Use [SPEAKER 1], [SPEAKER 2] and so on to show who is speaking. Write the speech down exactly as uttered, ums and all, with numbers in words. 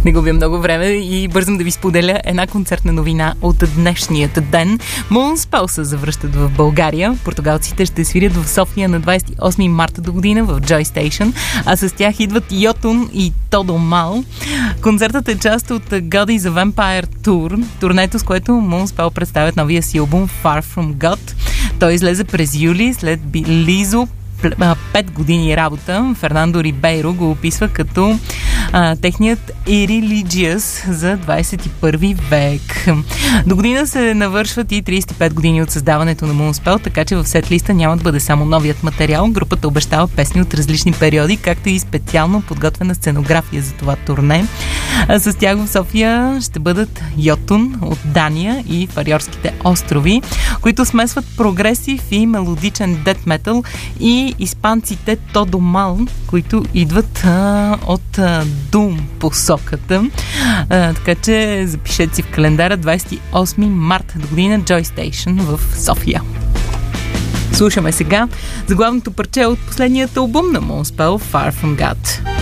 [SPEAKER 1] Не губя много време и бързам да ви споделя една концертна новина от днешният ден. Moonspell се завръщат в България. Португалците ще свирят в София на двадесет и осми марта до година в Joy Station, а с тях идват Йотун и Todo Mal. Концертът е част от God is a Vampire Tour, турнето, с което Moonspell представят новия си албум Far From God. Той излезе през юли след Лизо пет години работа. Фернандо Рибейро го описва като а, техният Irreligious за двадесет и първи век. До година се навършват и тридесет и пет години от създаването на Moonspell, така че в сетлиста няма да бъде само новият материал. Групата обещава песни от различни периоди, както и специално подготвена сценография за това турне. А с тях в София ще бъдат Йотун от Дания и Фариорските острови, които смесват прогресив и мелодичен дет метал, и испанците Todo Mal, които идват а, от а, Doom посоката. А, така че запишете си в календара двадесет и осми март до година Joy Station в София. Слушаме сега заглавното парче от последният албум на Moonspell, Far From God.